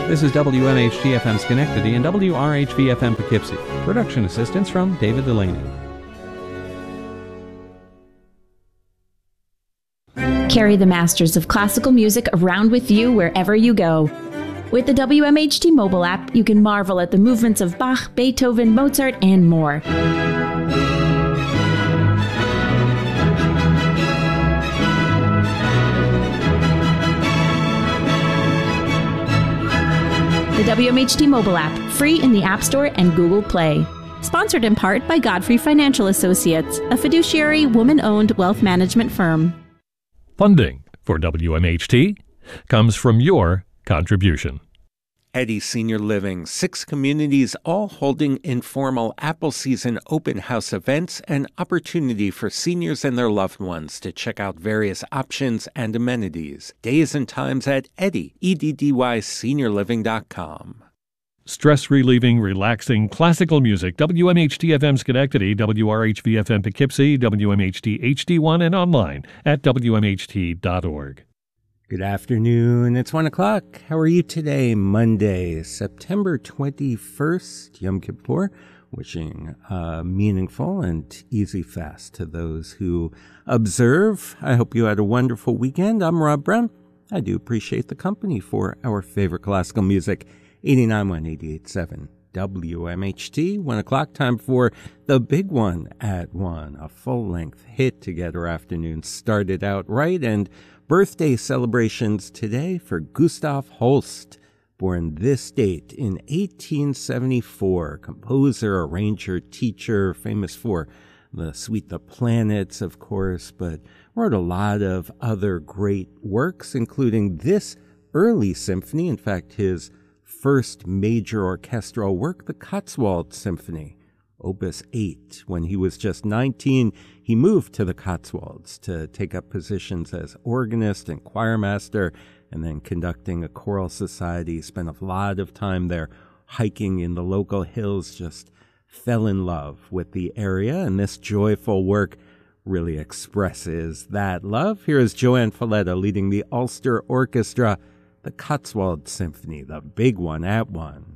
This is WMHT-FM Schenectady and WRHV-FM Poughkeepsie. Production assistance from David Delaney. Carry the masters of classical music around with you wherever you go. With the WMHT mobile app, you can marvel at the movements of Bach, Beethoven, Mozart, and more. The WMHT mobile app, free in the App Store and Google Play. Sponsored in part by Godfrey Financial Associates, a fiduciary, woman-owned wealth management firm. Funding for WMHT comes from your contribution. Eddy Senior Living, 6 communities all holding informal Apple Season open house events, an opportunity for seniors and their loved ones to check out various options and amenities. Days and times at EDDYSeniorliving.com. Stress-relieving, relaxing, classical music. WMHT-FM Schenectady, WRHV-FM Poughkeepsie, WMHT HD1, and online at WMHT.org. Good afternoon. It's 1 o'clock. How are you today? Monday, September 21st, Yom Kippur. Wishing meaningful and easy fast to those who observe. I hope you had a wonderful weekend. I'm Rob Brown. I do appreciate the company for our favorite classical music. 89.1, 88.7 WMHT. 1 o'clock, time for the big one at 1. A full-length hit to get our afternoon started out right, and birthday celebrations today for Gustav Holst, born this date in 1874. Composer, arranger, teacher, famous for the Suite The Planets, of course, but wrote a lot of other great works, including this early symphony. In fact, his first major orchestral work, the Cotswold Symphony. Opus 8. When he was just 19, he moved to the Cotswolds to take up positions as organist and choirmaster, and then conducting a choral society. Spent a lot of time there hiking in the local hills, just fell in love with the area, and this joyful work really expresses that love. Here is Joanne Falletta leading the Ulster Orchestra, the Cotswold Symphony, the big one at 1.